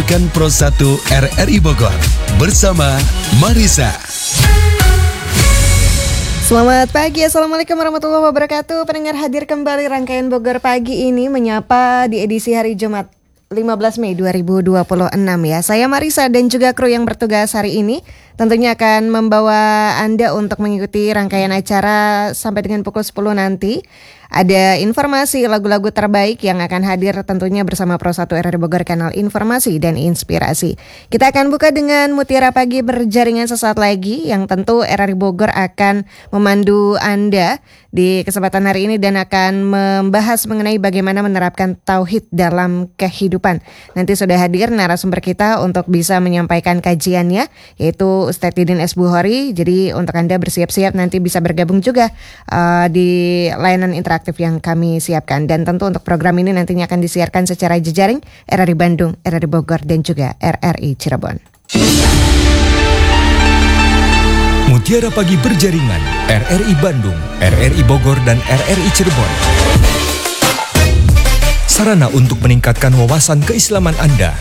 Pendidikan Pro 1 RRI Bogor bersama Marisa. Selamat pagi, Assalamualaikum warahmatullahi wabarakatuh. Pendengar, hadir kembali rangkaian Bogor Pagi ini menyapa di edisi hari Jumat 15 Mei 2026 ya. Saya Marisa dan juga kru yang bertugas hari ini tentunya akan membawa Anda untuk mengikuti rangkaian acara sampai dengan pukul 10 nanti. Ada informasi lagu-lagu terbaik yang akan hadir tentunya bersama Pro 1 RRI Bogor, kanal informasi dan inspirasi. Kita akan buka dengan Mutiara Pagi berjaringan sesaat lagi yang tentu RRI Bogor akan memandu Anda di kesempatan hari ini dan akan membahas mengenai bagaimana menerapkan tauhid dalam kehidupan. Nanti sudah hadir narasumber kita untuk bisa menyampaikan kajiannya, yaitu Ustadz Didin S. Bukhari. Jadi untuk Anda bersiap-siap nanti bisa bergabung juga di layanan interaktif yang kami siapkan. Dan tentu untuk program ini nantinya akan disiarkan secara jejaring RRI Bandung, RRI Bogor, dan juga RRI Cirebon. Mutiara Pagi berjaringan RRI Bandung, RRI Bogor, dan RRI Cirebon. Sarana untuk meningkatkan wawasan keislaman Anda.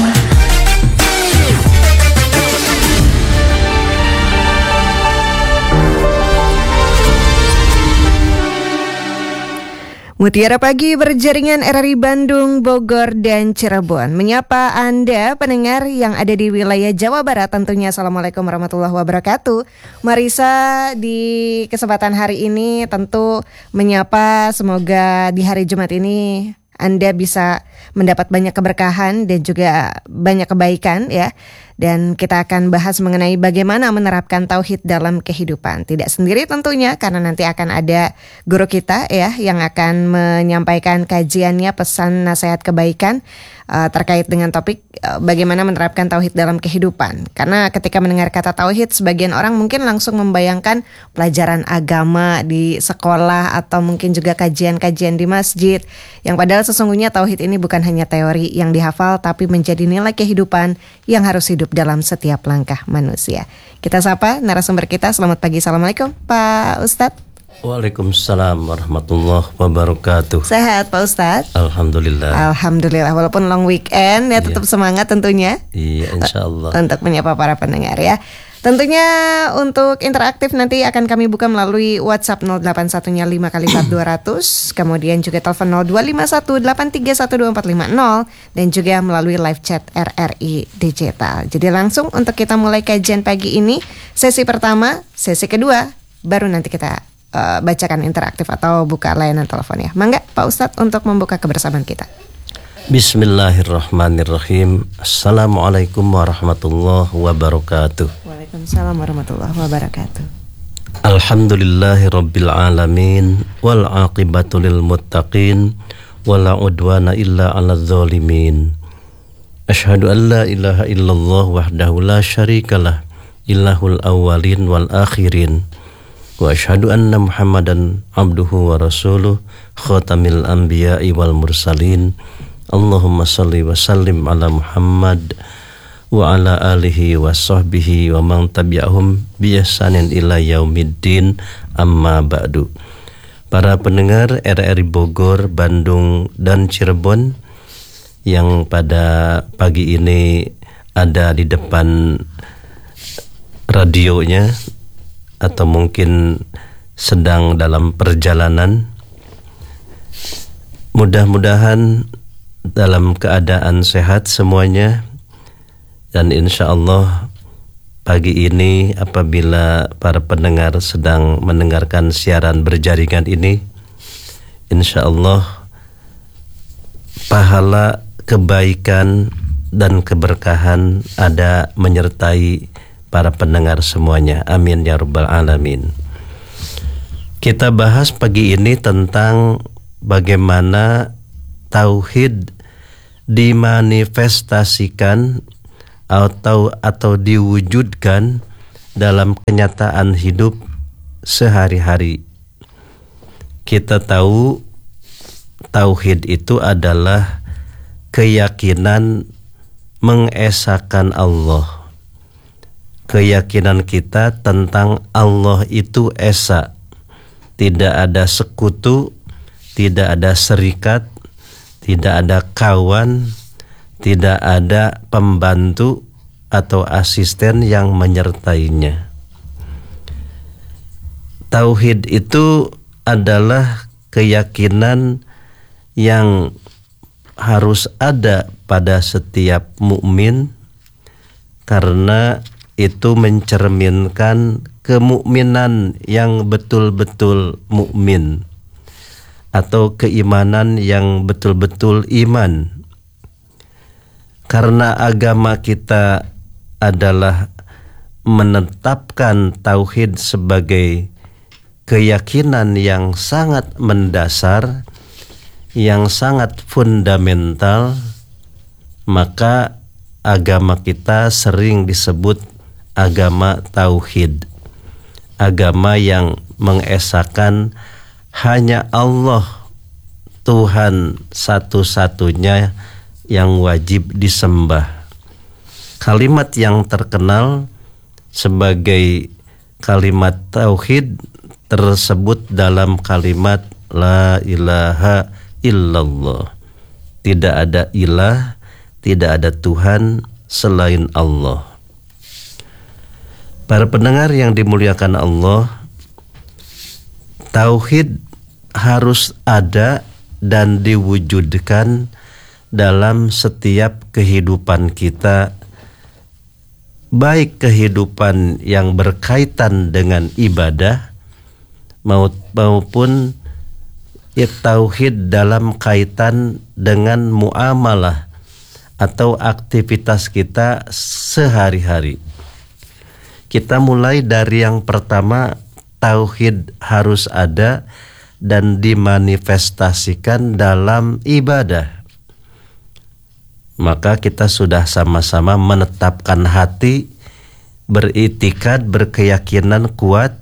Mutiara Pagi berjaringan RRI Bandung, Bogor, dan Cirebon. Menyapa Anda pendengar yang ada di wilayah Jawa Barat tentunya. Assalamualaikum warahmatullahi wabarakatuh. Marisa di kesempatan hari ini tentu menyapa, semoga di hari Jumat ini Anda bisa mendapat banyak keberkahan dan juga banyak kebaikan ya. Dan kita akan bahas mengenai bagaimana menerapkan tauhid dalam kehidupan. Tidak sendiri tentunya, karena nanti akan ada guru kita ya yang akan menyampaikan kajiannya, pesan nasihat kebaikan terkait dengan topik bagaimana menerapkan tauhid dalam kehidupan. Karena ketika mendengar kata tauhid, sebagian orang mungkin langsung membayangkan pelajaran agama di sekolah atau mungkin juga kajian-kajian di masjid. Yang padahal sesungguhnya tauhid ini bukan hanya teori yang dihafal, tapi menjadi nilai kehidupan yang harus hidup dalam setiap langkah manusia. Kita sapa narasumber kita. Selamat pagi, Assalamualaikum Pak Ustadz. Waalaikumsalam warahmatullahi wabarakatuh. Sehat Pak Ustadz? Alhamdulillah. Alhamdulillah, walaupun long weekend ya, tetap semangat tentunya. Iya, insyaallah. Untuk menyapa para pendengar ya. Tentunya untuk interaktif nanti akan kami buka melalui WhatsApp 0815 kemudian juga telepon 0251831240 dan juga melalui live chat RRI Digital. Jadi langsung untuk kita mulai kajian pagi ini, sesi pertama, sesi kedua, baru nanti kita bacakan interaktif atau buka layanan telepon ya. Mangga Pak Ustadz untuk membuka kebersamaan kita. Bismillahirrahmanirrahim. Assalamualaikum warahmatullahi wabarakatuh. Waalaikumsalam warahmatullahi wabarakatuh. Alhamdulillahi rabbil alamin, wal aqibatu lil muttaqin, wala udwana illa 'alal zalimin. Asyhadu an la ilaha illallah wahdahu la syarikalah, ilahul awwalin wal akhirin. Wa asyhadu anna Muhammadan abduhu wa rasuluh, khatamil anbiya'i wal mursalin. Allahumma salli wa sallim ala Muhammad wa ala alihi wa sahbihi wa man tabi'ahum bi ihsanin ila yaumiddin, amma ba'du. Para pendengar RRI Bogor, Bandung, dan Cirebon yang pada pagi ini ada di depan radionya atau mungkin sedang dalam perjalanan, mudah-mudahan dalam keadaan sehat semuanya. Dan insya Allah pagi ini apabila para pendengar sedang mendengarkan siaran berjaringan ini, insya Allah pahala, kebaikan, dan keberkahan ada menyertai para pendengar semuanya. Amin ya rabbal alamin. Kita bahas pagi ini tentang bagaimana tauhid dimanifestasikan atau diwujudkan dalam kenyataan hidup sehari-hari. Kita tahu tauhid itu adalah keyakinan mengesakan Allah. Keyakinan kita tentang Allah itu esa. Tidak ada sekutu, tidak ada serikat, tidak ada kawan, tidak ada pembantu atau asisten yang menyertainya. Tauhid itu adalah keyakinan yang harus ada pada setiap mukmin, karena itu mencerminkan kemukminan yang betul-betul mukmin atau keimanan yang betul-betul iman. Karena agama kita adalah menetapkan tauhid sebagai keyakinan yang sangat mendasar, yang sangat fundamental, maka agama kita sering disebut agama tauhid, agama yang mengesahkan hanya Allah, Tuhan satu-satunya yang wajib disembah. Kalimat yang terkenal sebagai kalimat tauhid tersebut dalam kalimat la ilaha illallah. Tidak ada ilah, tidak ada Tuhan selain Allah. Para pendengar yang dimuliakan Allah, tauhid harus ada dan diwujudkan dalam setiap kehidupan kita, baik kehidupan yang berkaitan dengan ibadah maupun tauhid dalam kaitan dengan muamalah atau aktivitas kita sehari-hari. Kita mulai dari yang pertama, tauhid harus ada dan dimanifestasikan dalam ibadah. Maka kita sudah sama-sama menetapkan hati, beritikad, berkeyakinan kuat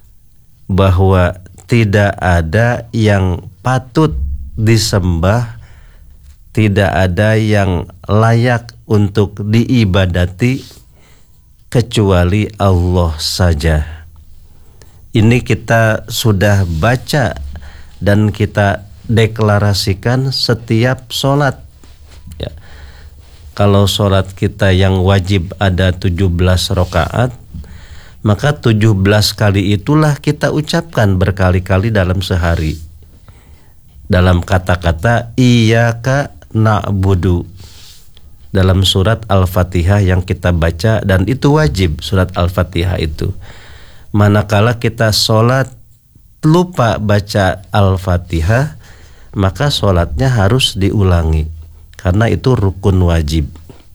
bahwa tidak ada yang patut disembah, tidak ada yang layak untuk diibadati kecuali Allah saja. Ini kita sudah baca dan kita deklarasikan setiap sholat. Ya. Kalau sholat kita yang wajib ada 17 rakaat, maka 17 kali itulah kita ucapkan berkali-kali dalam sehari. Dalam kata-kata iyyaka na'budu dalam surat Al-Fatihah yang kita baca, dan itu wajib surat Al-Fatihah itu. Manakala kita sholat lupa baca Al-Fatihah, maka sholatnya harus diulangi karena itu rukun wajib.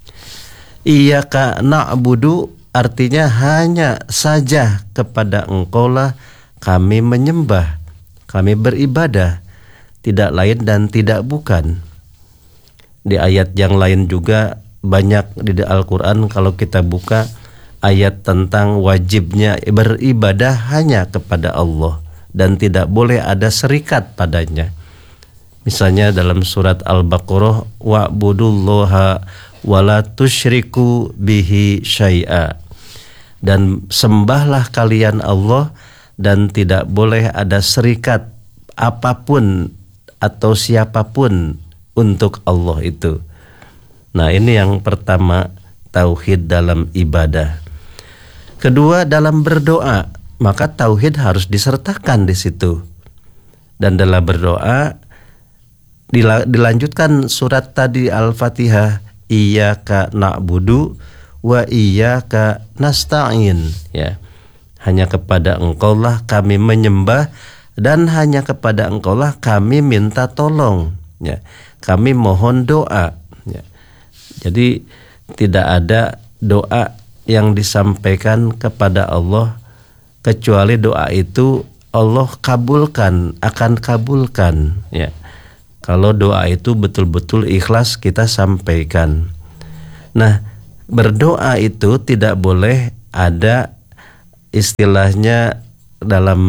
Iyyaka na'budu artinya hanya saja kepada Engkaulah kami menyembah, kami beribadah, tidak lain dan tidak bukan. Di ayat yang lain juga banyak di Al-Quran, kalau kita buka ayat tentang wajibnya beribadah hanya kepada Allah dan tidak boleh ada serikat padanya. Misalnya dalam surat Al-Baqarah, wa'budullaha wala tusyriku bihi syai'a, dan sembahlah kalian Allah dan tidak boleh ada serikat apapun atau siapapun untuk Allah itu. Nah, ini yang pertama, tauhid dalam ibadah. Kedua, dalam berdoa, maka tauhid harus disertakan di situ. Dan dalam berdoa dilanjutkan surat tadi Al-Fatihah, iyyaka na'budu wa iyyaka nasta'in, ya. Hanya kepada Engkaulah kami menyembah dan hanya kepada Engkaulah kami minta tolong, ya. Kami mohon doa, ya. Jadi tidak ada doa yang disampaikan kepada Allah kecuali doa itu Allah kabulkan, akan kabulkan, ya. Kalau doa itu betul-betul ikhlas kita sampaikan. Nah, berdoa itu tidak boleh ada istilahnya dalam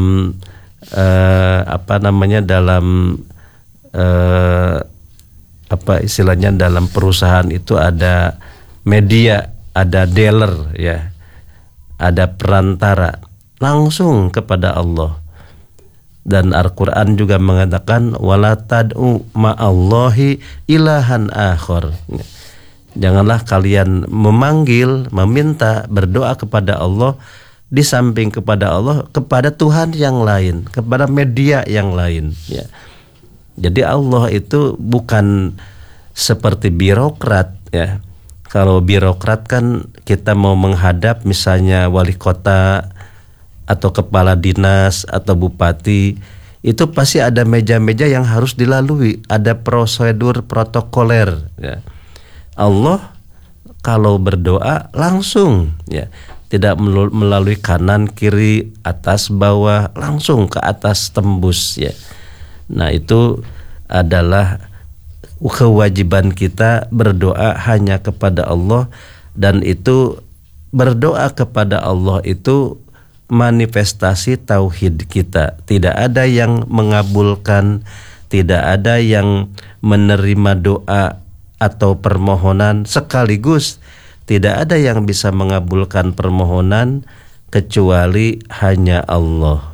dalam perusahaan itu ada media, ada dealer, ya, ada perantara langsung kepada Allah. Dan Al-Quran juga mengatakan wala tad'u ma'allahi ilahan akhar, Janganlah kalian memanggil, meminta, berdoa kepada Allah di samping kepada Allah, kepada Tuhan yang lain, kepada media yang lain, ya. Jadi Allah itu bukan seperti birokrat, ya. Kalau birokrat kan kita mau menghadap misalnya wali kota atau kepala dinas atau bupati, itu pasti ada meja-meja yang harus dilalui, ada prosedur protokoler, ya. Allah kalau berdoa langsung, ya, tidak melalui kanan kiri atas bawah, langsung ke atas tembus, ya. Nah, itu adalah kewajiban kita berdoa hanya kepada Allah, dan itu berdoa kepada Allah itu manifestasi tauhid kita. Tidak ada yang mengabulkan, tidak ada yang menerima doa atau permohonan sekaligus. Tidak ada yang bisa mengabulkan permohonan kecuali hanya Allah.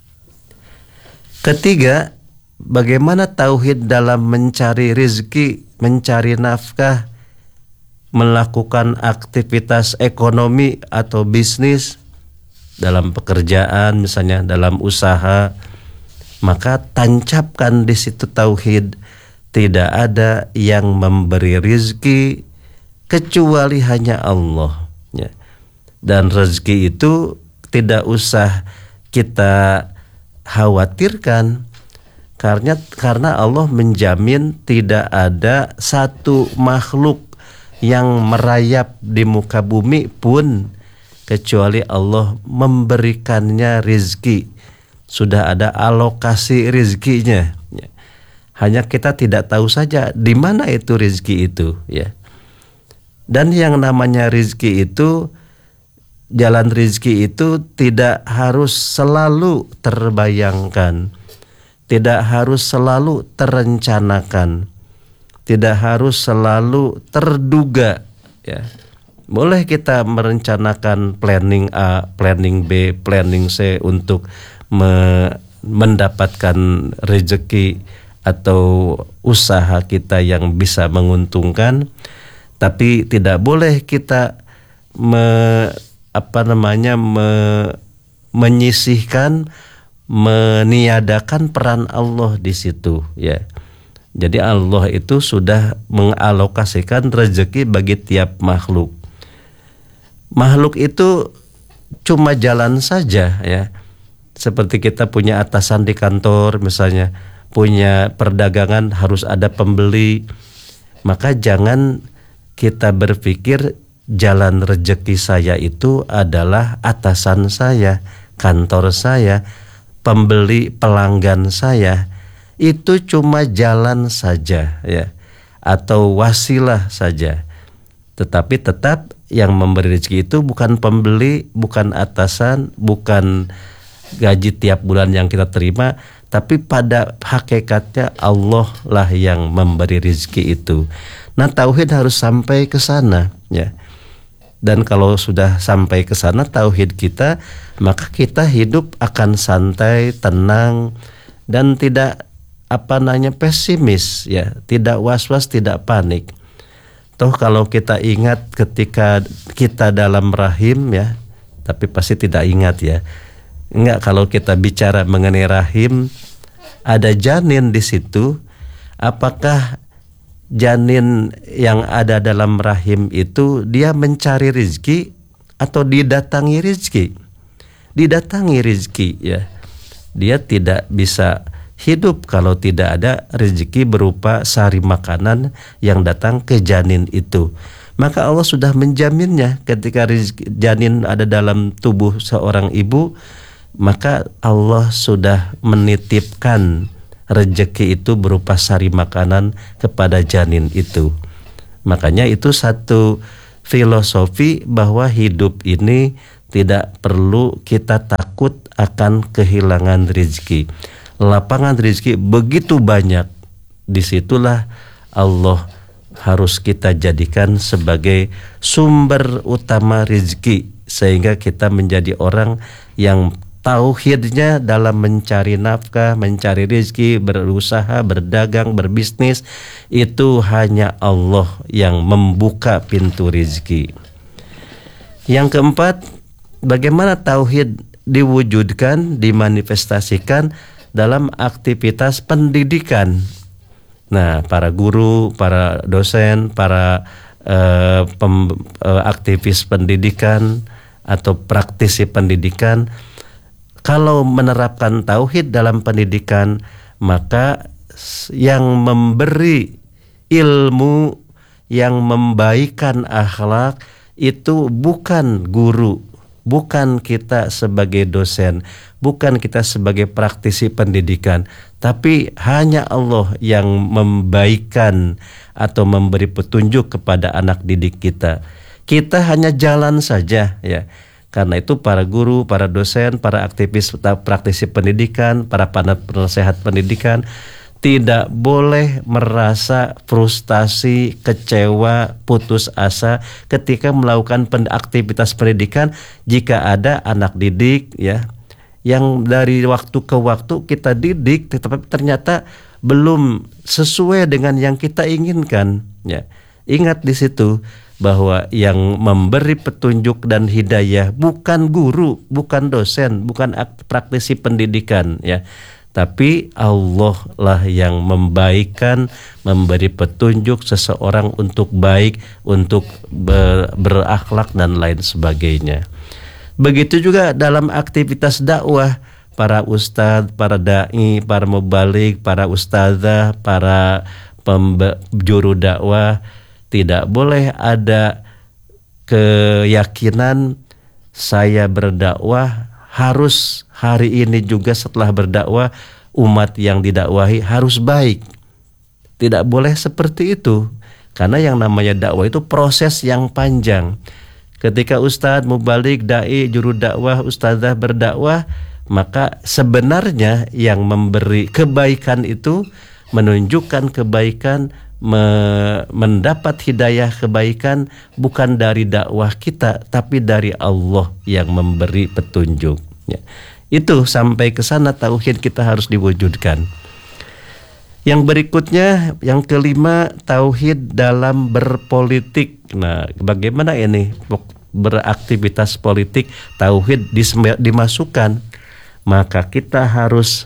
Ketiga, bagaimana tauhid dalam mencari rizki, mencari nafkah, melakukan aktivitas ekonomi atau bisnis, dalam pekerjaan misalnya, dalam usaha, maka tancapkan di situ tauhid. Tidak ada yang memberi rizki kecuali hanya Allah, ya. Dan rezeki itu tidak usah kita khawatirkan, karena Allah menjamin tidak ada satu makhluk yang merayap di muka bumi pun kecuali Allah memberikannya rizki. Sudah ada alokasi rizkinya, ya. Hanya kita tidak tahu saja di mana itu rizki itu, ya. Dan yang namanya rizki itu, jalan rizki itu tidak harus selalu terbayangkan, tidak harus selalu terencanakan, tidak harus selalu terduga, ya. Boleh kita merencanakan planning A, planning B, planning C untuk mendapatkan rezeki atau usaha kita yang bisa menguntungkan, tapi tidak boleh kita menyisihkan, meniadakan peran Allah di situ, ya. Jadi Allah itu sudah mengalokasikan rezeki bagi tiap makhluk. Makhluk itu cuma jalan saja, ya. Seperti kita punya atasan di kantor misalnya, punya perdagangan harus ada pembeli. Maka jangan kita berpikir jalan rezeki saya itu adalah atasan saya, kantor saya, pembeli pelanggan saya. Itu cuma jalan saja, ya, atau wasilah saja. Tetapi tetap yang memberi rezeki itu bukan pembeli, bukan atasan, bukan gaji tiap bulan yang kita terima, tapi pada hakikatnya Allah lah yang memberi rezeki itu. Nah, tauhid harus sampai ke sana, ya. Dan kalau sudah sampai ke sana tauhid kita, maka kita hidup akan santai, tenang, dan tidak pesimis, ya, tidak was-was, tidak panik. Toh kalau kita ingat ketika kita dalam rahim, ya, tapi pasti tidak ingat, ya. Enggak, kalau kita bicara mengenai rahim, ada janin di situ. Apakah janin yang ada dalam rahim itu dia mencari rezeki atau didatangi rezeki? Didatangi rezeki, ya. Dia tidak bisa hidup kalau tidak ada rezeki berupa sari makanan yang datang ke janin itu. Maka Allah sudah menjaminnya ketika rezeki janin ada dalam tubuh seorang ibu, maka Allah sudah menitipkan rezeki itu berupa sari makanan kepada janin itu. Makanya itu satu filosofi bahwa hidup ini tidak perlu kita takut akan kehilangan rezeki. Lapangan rezeki begitu banyak. Disitulah Allah harus kita jadikan sebagai sumber utama rezeki, sehingga kita menjadi orang yang tauhidnya dalam mencari nafkah, mencari rezeki, berusaha, berdagang, berbisnis, itu hanya Allah yang membuka pintu rezeki. Yang keempat, bagaimana tauhid diwujudkan, dimanifestasikan dalam aktivitas pendidikan. Nah, para guru, para dosen, para aktivis pendidikan atau praktisi pendidikan, kalau menerapkan tauhid dalam pendidikan, maka yang memberi ilmu, yang membaikan akhlak itu bukan guru, bukan kita sebagai dosen, bukan kita sebagai praktisi pendidikan, tapi hanya Allah yang membaikan atau memberi petunjuk kepada anak didik kita. Kita hanya jalan saja, ya. Karena itu para guru, para dosen, para aktivis praktisi pendidikan, para penasehat pendidikan tidak boleh merasa frustasi, kecewa, putus asa ketika melakukan aktivitas pendidikan jika ada anak didik, ya, yang dari waktu ke waktu kita didik tetapi ternyata belum sesuai dengan yang kita inginkan, ya. Ingat di situ bahwa yang memberi petunjuk dan hidayah bukan guru, bukan dosen, bukan praktisi pendidikan, ya. Tapi Allah lah yang membaikan, memberi petunjuk seseorang untuk baik, untuk berakhlak dan lain sebagainya. Begitu juga dalam aktivitas dakwah, para ustadz, para da'i, para mubalik, para ustadzah, para juru dakwah, tidak boleh ada keyakinan saya berdakwah harus hari ini juga setelah berdakwah umat yang didakwahi harus baik. Tidak boleh seperti itu, karena yang namanya dakwah itu proses yang panjang. Ketika ustadz, mubalik, da'i, juru dakwah, ustadzah berdakwah, maka sebenarnya yang memberi kebaikan itu, menunjukkan kebaikan, mendapat hidayah kebaikan bukan dari dakwah kita, tapi dari Allah yang memberi petunjuk, ya. Itu sampai ke sana tauhid kita harus diwujudkan. Yang berikutnya, yang kelima, tauhid dalam berpolitik. Nah, bagaimana ini beraktivitas politik tauhid dimasukkan? Maka kita harus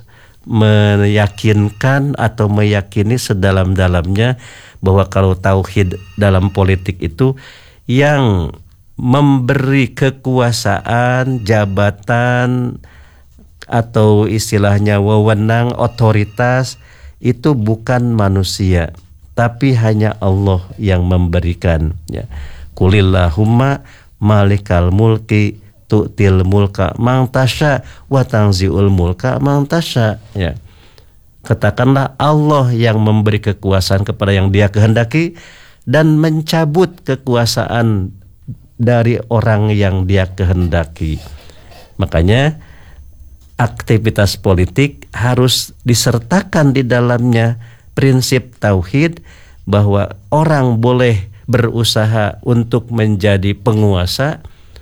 meyakinkan atau meyakini sedalam-dalamnya bahwa kalau tauhid dalam politik itu yang memberi kekuasaan, jabatan, atau istilahnya wewenang, otoritas, itu bukan manusia, tapi hanya Allah yang memberikan, ya. Qulillahumma malikal mulki tu'til mulka man tasya wa tanzi'ul mulka man tasya, ya. Katakanlah Allah yang memberi kekuasaan kepada yang Dia kehendaki dan mencabut kekuasaan dari orang yang Dia kehendaki. Makanya aktivitas politik harus disertakan di dalamnya prinsip tauhid, bahwa orang boleh berusaha untuk menjadi penguasa,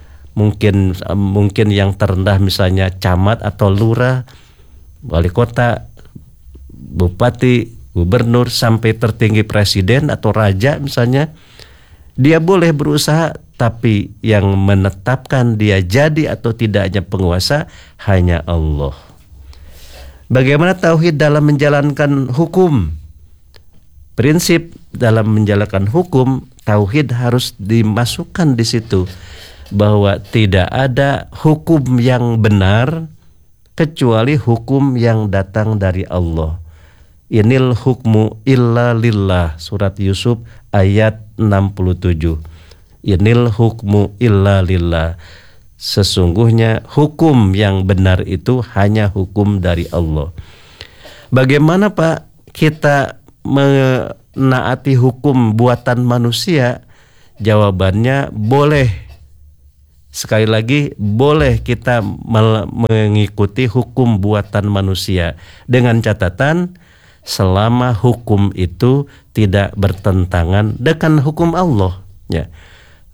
mungkin yang terendah misalnya camat atau lurah, wali kota, bupati, gubernur, sampai tertinggi presiden atau raja misalnya. Dia boleh berusaha, tapi yang menetapkan dia jadi atau tidaknya penguasa hanya Allah. Bagaimana tauhid dalam menjalankan hukum? Prinsip dalam menjalankan hukum, tauhid harus dimasukkan di situ, bahwa tidak ada hukum yang benar kecuali hukum yang datang dari Allah. Inil hukmu illa lillah, surat Yusuf ayat 67. Inil hukmu illa lillah, sesungguhnya hukum yang benar itu hanya hukum dari Allah. Bagaimana Pak kita menaati hukum buatan manusia? Jawabannya boleh. Sekali lagi, boleh kita mengikuti hukum buatan manusia dengan catatan selama hukum itu tidak bertentangan dengan hukum Allah, ya.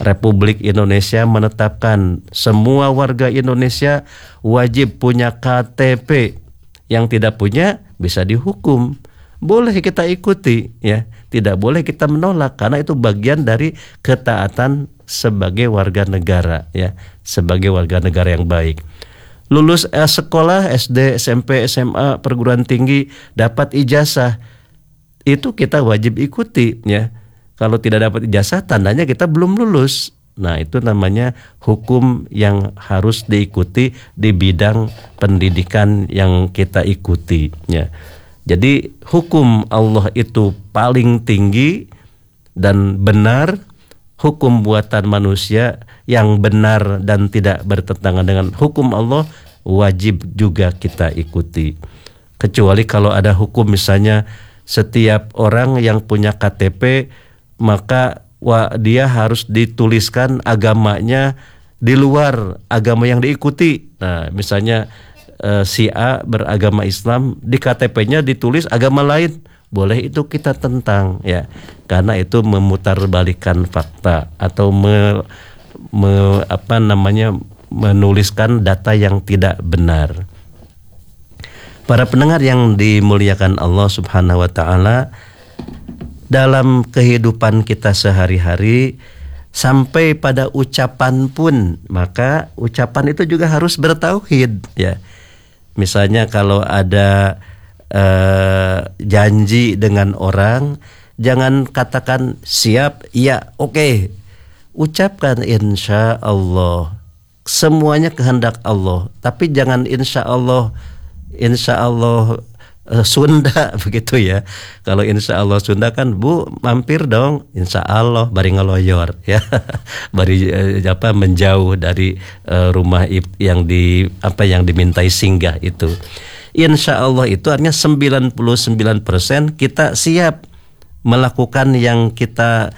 Republik Indonesia menetapkan semua warga Indonesia wajib punya KTP. Yang tidak punya bisa dihukum. Boleh kita ikuti, ya. Tidak boleh kita menolak karena itu bagian dari ketaatan sebagai warga negara, ya, sebagai warga negara yang baik. Lulus sekolah SD, SMP, SMA, perguruan tinggi dapat ijazah, itu kita wajib ikuti, ya. Kalau tidak dapat ijazah tandanya kita belum lulus. Nah, itu namanya hukum yang harus diikuti di bidang pendidikan yang kita ikuti, ya. Jadi hukum Allah itu paling tinggi dan benar. Hukum buatan manusia yang benar dan tidak bertentangan dengan hukum Allah wajib juga kita ikuti. Kecuali kalau ada hukum misalnya setiap orang yang punya KTP maka dia harus dituliskan agamanya di luar agama yang diikuti. Nah, misalnya si A beragama Islam, di KTP-nya ditulis agama lain, boleh itu kita tentang, ya, karena itu memutarbalikkan fakta atau menuliskan data yang tidak benar. Para pendengar yang dimuliakan Allah Subhanahu wa taala, dalam kehidupan kita sehari-hari sampai pada ucapan pun, maka ucapan itu juga harus bertauhid, ya. Misalnya kalau ada janji dengan orang, jangan katakan siap, ya, oke. Ucapkan insya Allah. Semuanya kehendak Allah, tapi jangan insya Allah Sunda begitu, ya. Kalau insya Allah Sunda kan, Bu mampir dong, insya Allah bari ngeloyor, ya. Bari menjauh dari rumah yang dimintai singgah itu. Insya Allah itu artinya 99% kita siap melakukan yang kita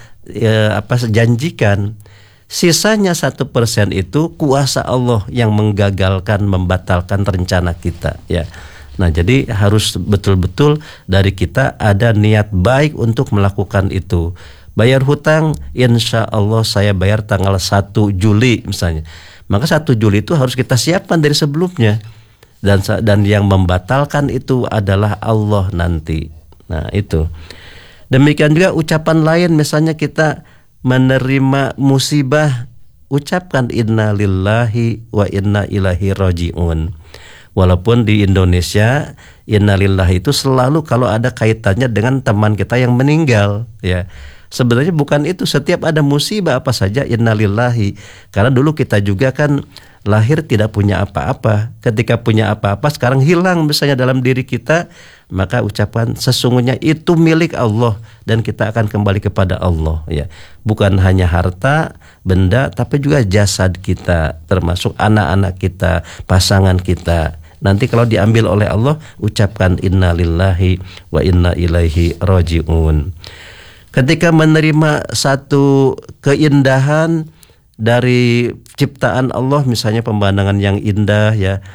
janjikan. Sisanya 1% itu kuasa Allah yang menggagalkan, membatalkan rencana kita, ya. Nah, jadi harus betul-betul dari kita ada niat baik untuk melakukan itu. Bayar hutang, insya Allah saya bayar tanggal 1 Juli misalnya. Maka 1 Juli itu harus kita siapkan dari sebelumnya. Dan yang membatalkan itu adalah Allah nanti. Nah, itu. Demikian juga ucapan lain, misalnya kita menerima musibah, ucapkan inna lillahi wa inna ilaihi raji'un. Walaupun di Indonesia innalillahi itu selalu kalau ada kaitannya dengan teman kita yang meninggal, ya. Sebenarnya bukan itu, setiap ada musibah apa saja innalillahi. Karena dulu kita juga kan lahir tidak punya apa-apa. Ketika punya apa-apa sekarang hilang misalnya dalam diri kita, maka ucapan sesungguhnya itu milik Allah dan kita akan kembali kepada Allah, ya. Bukan hanya harta, benda, tapi juga jasad kita, termasuk anak-anak kita, pasangan kita. Nanti kalau diambil oleh Allah, ucapkan inna lillahi wa inna ilaihi raji'un. Ketika menerima satu keindahan dari ciptaan Allah, misalnya pemandangan yang indah, ya,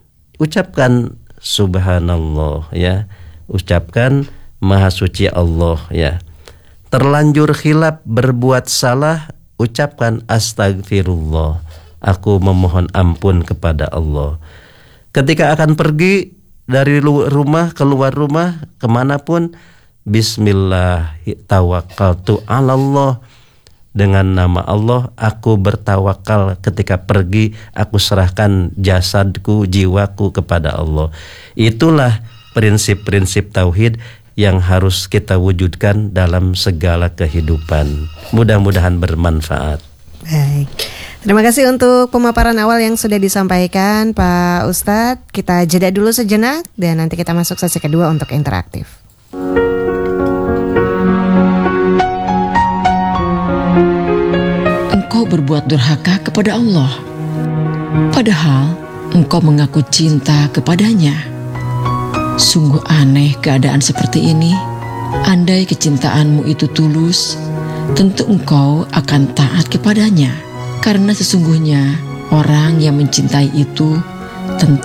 ucapkan subhanallah, ya. Ucapkan maha suci Allah, ya. Terlanjur khilaf berbuat salah, ucapkan astagfirullah, aku memohon ampun kepada Allah. Ketika akan pergi dari rumah, keluar rumah, kemanapun, bismillah tawakkaltu 'alallah, dengan nama Allah aku bertawakal. Ketika pergi aku serahkan jasadku, jiwaku kepada Allah. Itulah prinsip-prinsip tauhid yang harus kita wujudkan dalam segala kehidupan. Mudah-mudahan bermanfaat. Baik, terima kasih untuk pemaparan awal yang sudah disampaikan Pak Ustadz. Kita jeda dulu sejenak dan nanti kita masuk sesi kedua untuk interaktif. Engkau berbuat durhaka kepada Allah, padahal engkau mengaku cinta kepadanya. Sungguh aneh keadaan seperti ini. Andai kecintaanmu itu tulus, tentu engkau akan taat kepadanya. Karena sesungguhnya orang yang mencintai itu tentu